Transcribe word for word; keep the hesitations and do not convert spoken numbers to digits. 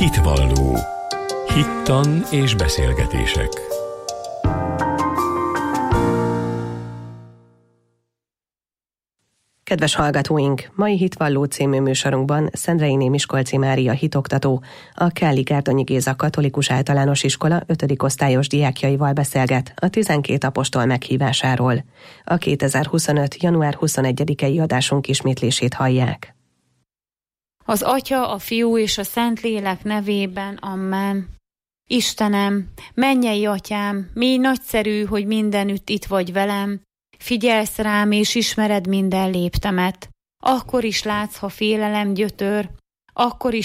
Hitvalló. Hittan és beszélgetések. Kedves hallgatóink! Mai Hitvalló című műsorunkban Szendrei Miskolci Mária hitoktató, a Kelly-Gárdonyi Géza Katolikus Általános Iskola ötödik osztályos diákjaival beszélget a tizenkét apostol meghívásáról. A kétezer-huszonöt. január huszonegyedikei adásunk ismétlését hallják. Az Atya, a Fiú és a Szentlélek nevében, amen. Istenem, mennyei Atyám, mély nagyszerű, hogy mindenütt itt vagy velem, figyelsz rám és ismered minden léptemet. Akkor is látsz, ha félelem gyötör, akkor is